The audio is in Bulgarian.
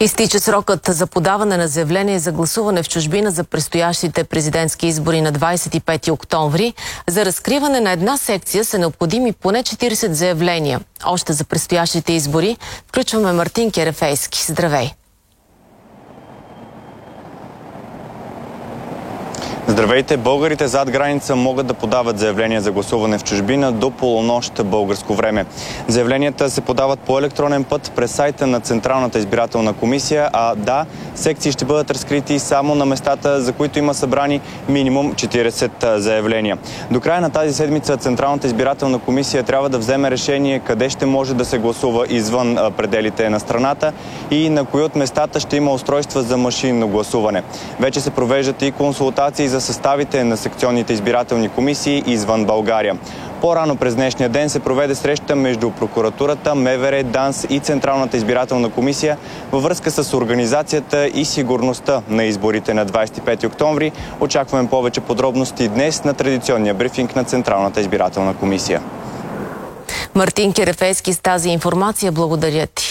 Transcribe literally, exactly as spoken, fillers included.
Изтича срокът за подаване на заявление за гласуване в чужбина за предстоящите президентски избори на двадесет и пети октомври. За разкриване на една секция са необходими поне четиридесет заявления. Още за предстоящите избори включваме Мартин Керефейски. Здравей! Здравейте! Българите зад граница могат да подават заявления за гласуване в чужбина до полунощ българско време. Заявленията се подават по електронен път през сайта на Централната избирателна комисия, а да, секции ще бъдат разкрити само на местата, за които има събрани минимум четиридесет заявления. До края на тази седмица Централната избирателна комисия трябва да вземе решение къде ще може да се гласува извън пределите на страната и на кои от местата ще има устройства за машинно гласуване. Вече се провеждат и консултации за съставите на секционните избирателни комисии извън България. По-рано през днешния ден се проведе среща между прокуратурата, МВР, ДАНС и Централната избирателна комисия във връзка с организацията и сигурността на изборите на двадесет и пети октомври. Очакваме повече подробности днес на традиционния брифинг на Централната избирателна комисия. Мартин Керефейски с тази информация. Благодаря ти.